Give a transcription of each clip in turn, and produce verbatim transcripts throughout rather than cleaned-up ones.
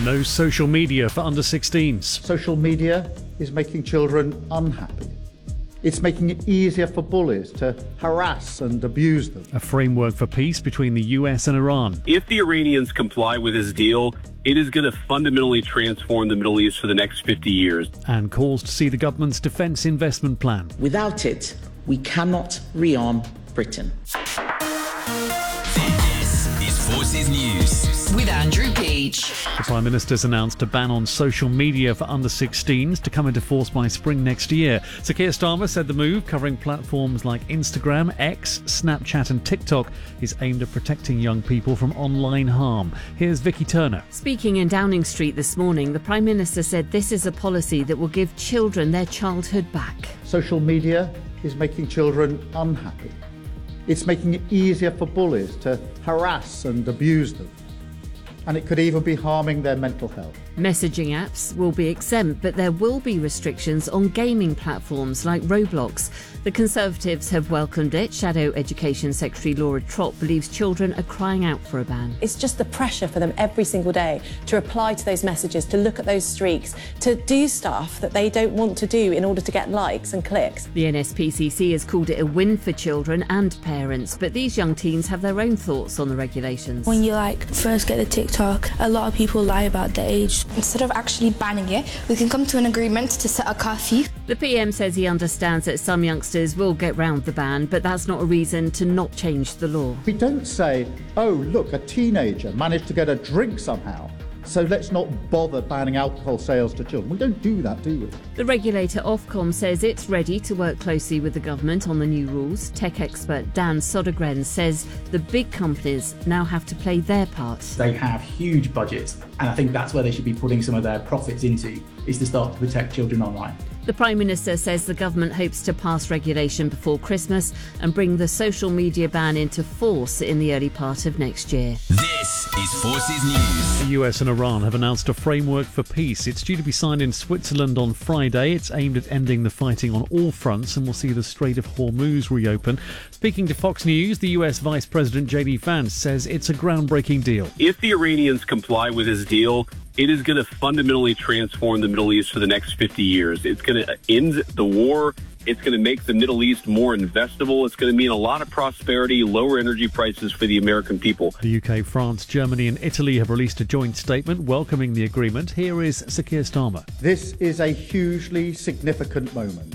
No social media for under sixteens. Social media is making children unhappy. It's making it easier for bullies to harass and abuse them. A framework for peace between the U S and Iran. If the Iranians comply with this deal, it is going to fundamentally transform the Middle East for the next fifty years. And calls to see the government's defence investment plan. Without it, we cannot rearm Britain. This is Forces News with Andrew Peach. The Prime Minister's announced a ban on social media for under sixteens to come into force by spring next year. Sir Keir Starmer said the move, covering platforms like Instagram, X, Snapchat and TikTok, is aimed at protecting young people from online harm. Here's Vicky Turner. Speaking in Downing Street this morning, the Prime Minister said this is a policy that will give children their childhood back. Social media is making children unhappy. It's making it easier for bullies to harass and abuse them. And it could even be harming their mental health. Messaging apps will be exempt, but there will be restrictions on gaming platforms like Roblox. The Conservatives have welcomed it. Shadow Education Secretary Laura Trott believes children are crying out for a ban. It's just the pressure for them every single day to reply to those messages, to look at those streaks, to do stuff that they don't want to do in order to get likes and clicks. The N S P C C has called it a win for children and parents, but these young teens have their own thoughts on the regulations. When you like first get the TikTok, a lot of people lie about the age. Instead of actually banning it, we can come to an agreement to set a curfew. The P M says he understands that some youngsters will get round the ban, but that's not a reason to not change the law. We don't say, oh, look, a teenager managed to get a drink somehow, so let's not bother banning alcohol sales to children. We don't do that, do we? The regulator Ofcom says it's ready to work closely with the government on the new rules. Tech expert Dan Sodergren says the big companies now have to play their part. They have huge budgets, and I think that's where they should be putting some of their profits into, is to start to protect children online. The Prime Minister says the government hopes to pass regulation before Christmas and bring the social media ban into force in the early part of next year. This is Forces News. The U S and Iran have announced a framework for peace. It's due to be signed in Switzerland on Friday. It's aimed at ending the fighting on all fronts and will see the Strait of Hormuz reopen. Speaking to Fox News, the U S Vice President J D Vance says it's a groundbreaking deal. If the Iranians comply with this deal, it is going to fundamentally transform the Middle East for the next fifty years. It's going to end the war. It's going to make the Middle East more investable. It's going to mean a lot of prosperity, lower energy prices for the American people. The U K, France, Germany and Italy have released a joint statement welcoming the agreement. Here is Sir Keir Starmer. This is a hugely significant moment.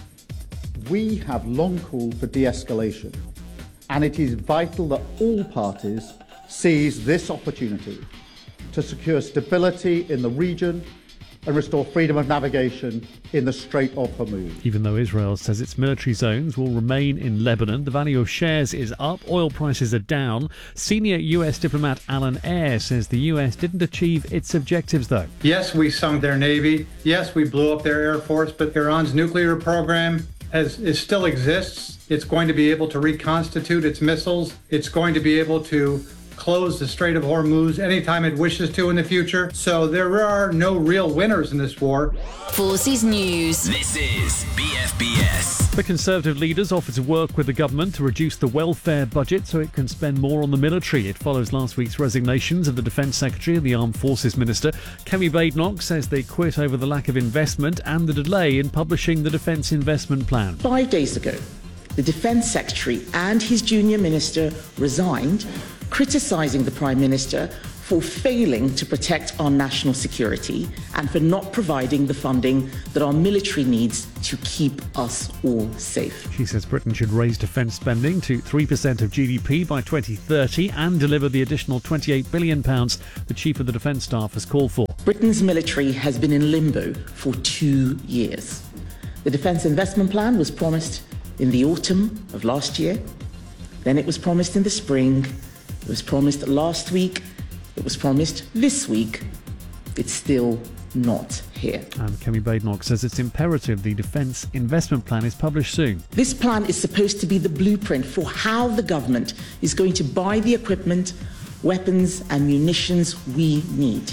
We have long called for de-escalation, and it is vital that all parties seize this opportunity to secure stability in the region and restore freedom of navigation in the Strait of Hormuz. Even though Israel says its military zones will remain in Lebanon, the value of shares is up, oil prices are down. Senior U S diplomat Alan Ayre says the U S didn't achieve its objectives, though. Yes, we sunk their navy. Yes, we blew up their air force, but Iran's nuclear program has, it still exists. It's going to be able to reconstitute its missiles. It's going to be able to close the Strait of Hormuz anytime it wishes to in the future. So there are no real winners in this war. Forces News. This is B F B S. The Conservative leaders offer to work with the government to reduce the welfare budget so it can spend more on the military. It follows last week's resignations of the Defence Secretary and the Armed Forces Minister. Kemi Badenoch says they quit over the lack of investment and the delay in publishing the Defence Investment Plan. Five days ago, the Defence Secretary and his junior minister resigned, criticising the Prime Minister for failing to protect our national security and for not providing the funding that our military needs to keep us all safe. She says Britain should raise defence spending to three percent of G D P by twenty thirty and deliver the additional twenty-eight billion pounds the Chief of the Defence Staff has called for. Britain's military has been in limbo for two years. The Defence Investment Plan was promised in the autumn of last year. Then it was promised in the spring. It was promised last week. It was promised this week. It's still not here. And Kemi Badenoch says it's imperative the Defence Investment Plan is published soon. This plan is supposed to be the blueprint for how the government is going to buy the equipment, weapons and munitions we need.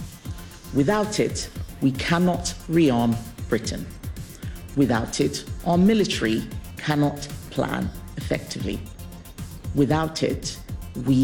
Without it, we cannot rearm Britain. Without it, our military cannot plan effectively. Without it, we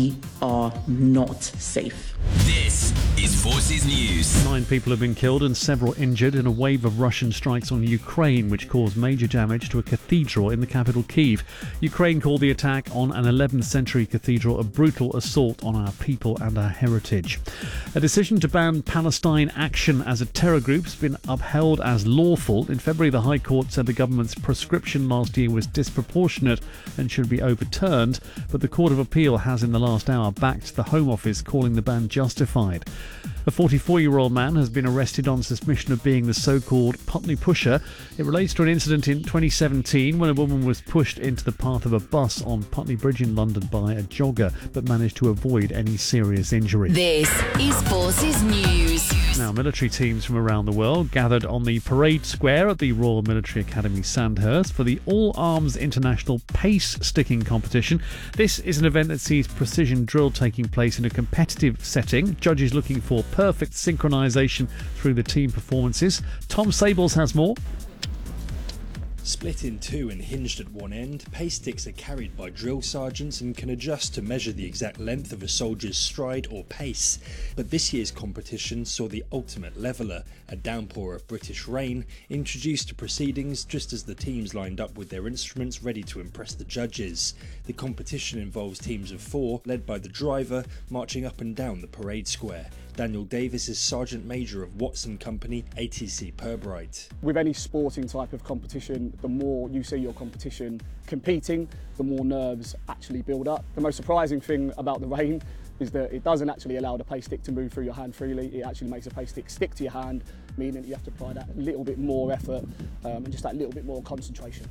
are not safe. This is Forces News. Nine people have been killed and several injured in a wave of Russian strikes on Ukraine, which caused major damage to a cathedral in the capital Kyiv. Ukraine called the attack on an eleventh century cathedral a brutal assault on our people and our heritage. A decision to ban Palestine Action as a terror group has been upheld as lawful. In February, the High Court said the government's prescription last year was disproportionate and should be overturned, but the Court of Appeal has in the last hour backed the Home Office, calling the ban justified. A forty-four-year-old man has been arrested on suspicion of being the so-called Putney Pusher. It relates to an incident in twenty seventeen when a woman was pushed into the path of a bus on Putney Bridge in London by a jogger, but managed to avoid any serious injury. This is Forces News. Now, military teams from around the world gathered on the parade square at the Royal Military Academy Sandhurst for the All-Arms International Pace Sticking Competition. This is an event that sees precision drill taking place in a competitive setting. Judges looking for perfect synchronisation through the team performances. Tom Sables has more. Split in two and hinged at one end, pace sticks are carried by drill sergeants and can adjust to measure the exact length of a soldier's stride or pace. But this year's competition saw the ultimate leveller, a downpour of British rain, introduced to proceedings just as the teams lined up with their instruments ready to impress the judges. The competition involves teams of four, led by the driver, marching up and down the parade square. Daniel Davis is Sergeant Major of Watson Company, A T C Pirbright. With any sporting type of competition, the more you see your competition competing, the more nerves actually build up. The most surprising thing about the rain is that it doesn't actually allow the pace stick to move through your hand freely. It actually makes the pace stick stick to your hand, meaning that you have to apply that little bit more effort um, and just that little bit more concentration.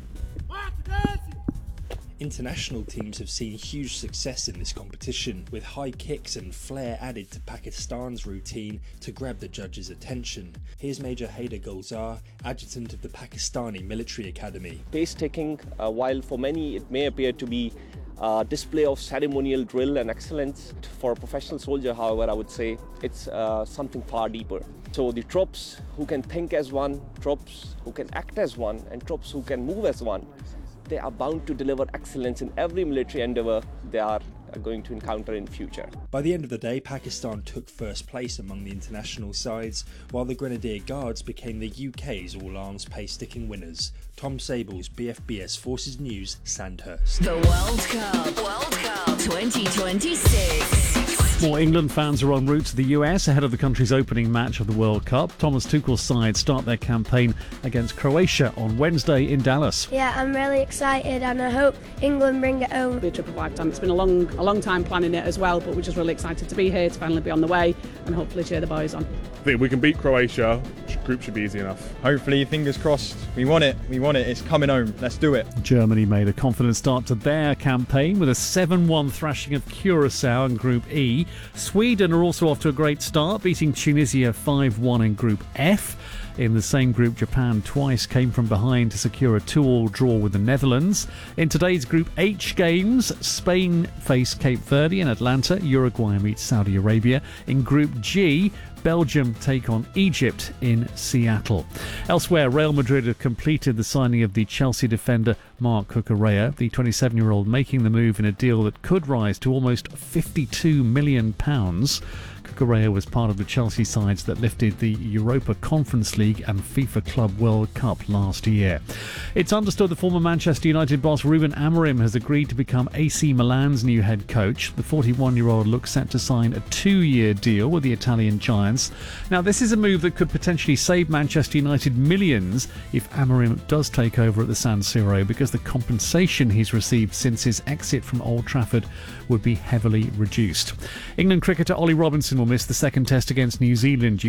International teams have seen huge success in this competition, with high kicks and flair added to Pakistan's routine to grab the judges' attention. Here's Major Haider Gulzar, adjutant of the Pakistani Military Academy. Pace taking, uh, while for many it may appear to be a display of ceremonial drill and excellence, for a professional soldier, however, I would say it's uh, something far deeper. So the troops who can think as one, troops who can act as one, and troops who can move as one, they are bound to deliver excellence in every military endeavour they are going to encounter in future. By the end of the day, Pakistan took first place among the international sides, while the Grenadier Guards became the U K's all-arms pace-sticking winners. Tom Sables, B F B S Forces News, Sandhurst. The World Cup, World Cup twenty twenty-six. More England fans are en route to the U S ahead of the country's opening match of the World Cup. Thomas Tuchel's side start their campaign against Croatia on Wednesday in Dallas. Yeah, I'm really excited and I hope England bring it home. The trip of a lifetime. It's been a long, a long time planning it as well, but we're just really excited to be here, to finally be on the way and hopefully cheer the boys on. I think we can beat Croatia. Group should be easy enough. Hopefully, fingers crossed. We want it. We want it. It's coming home. Let's do it. Germany made a confident start to their campaign with a seven one thrashing of Curaçao in Group E. Sweden are also off to a great start, beating Tunisia five one in Group F. In the same group, Japan twice came from behind to secure a two all draw with the Netherlands. In today's Group H games, Spain face Cape Verde in Atlanta, Uruguay meets Saudi Arabia. In Group G, Belgium take on Egypt in Seattle. Elsewhere, Real Madrid have completed the signing of the Chelsea defender Marc Cucurella, the twenty-seven-year-old making the move in a deal that could rise to almost fifty-two million pounds. Cucurella was part of the Chelsea sides that lifted the Europa Conference League and FIFA Club World Cup last year. It's understood the former Manchester United boss Ruben Amorim has agreed to become A C Milan's new head coach. The forty-one-year-old looks set to sign a two-year deal with the Italian Giants. Now, this is a move that could potentially save Manchester United millions if Amorim does take over at the San Siro, because the compensation he's received since his exit from Old Trafford would be heavily reduced. England cricketer Ollie Robinson will miss the second test against New Zealand